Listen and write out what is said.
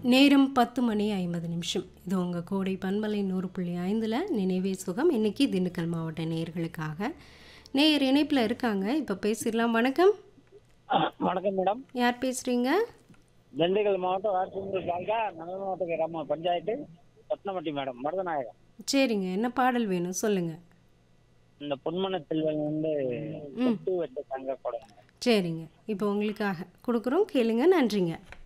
நேரம் 10 மணி 50 நிமிஷம். இது உங்க கோடை பண்பலை 100.5ல நினைவே சுகம். இன்னைக்கு திண்டுக்கல் மாவட்ட நேயர்களுக்காக. நேயர் இணைப்பில் இருக்காங்க. இப்போ பேசிடலாம். வணக்கம். வணக்கம் மேடம். யார் பேசுறீங்க? திண்டுக்கல் மாவட்டம் ஆர்சிங்கல் தாலுகா நல்லமாவட்ட கிராம பஞ்சாயத்து ரத்னமட்டி மேடம் மருதநாயகம். சரிங்க. என்ன பாடல் வேணும் சொல்லுங்க. இந்த பொன்மன செல்வன் வந்து ம் பொட்டு வச்ச தங்க குடம். சரிங்க. இப்போ உங்களுக்காக கொடுக்குறோம். கேளுங்க. நன்றிங்க.